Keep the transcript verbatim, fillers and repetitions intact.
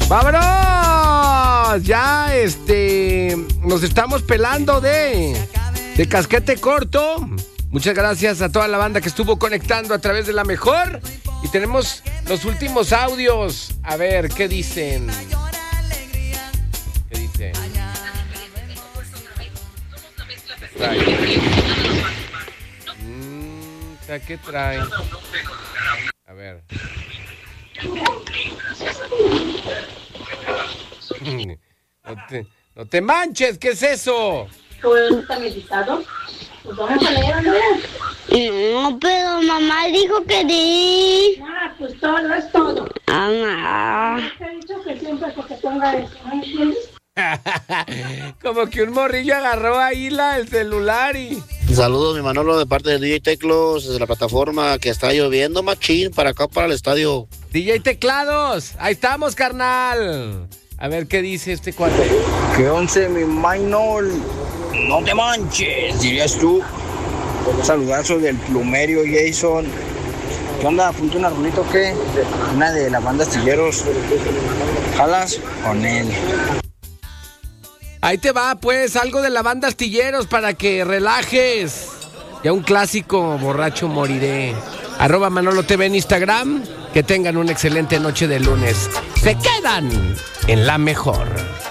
¡Vámonos! Ya, este, nos estamos pelando de, de casquete corto. Muchas gracias a toda la banda que estuvo conectando a través de la mejor. Y tenemos los últimos audios. A ver, ¿qué dicen? ¿Qué dicen? Mm, ¿Qué trae? A ver. No te, no te manches, ¿qué es eso? ¿Está meditado? Pues vamos a leer, ¿no? No, pero mamá dijo que di. Ah, pues todo es todo. Ah, Te he dicho que siempre que te ponga eso, ¿no entiendes? Como que un morrillo agarró ahí la, el celular y... Saludos, mi Manolo, de parte de D J Teclos, desde la plataforma que está lloviendo machín para acá, para el estadio. D J Teclados, ahí estamos, carnal. A ver qué dice este cuate. Que once, mi Manol. No te manches, dirías tú. Un saludazo del plumerio Jason. ¿Qué onda? ¿Apunta una rolita o qué? Una de la banda Astilleros. ¿Jalas con él? Ahí te va, pues, algo de la banda Astilleros para que relajes. Ya un clásico, borracho moriré. Arroba Manolo T V en Instagram. Que tengan una excelente noche de lunes. Se quedan en la mejor.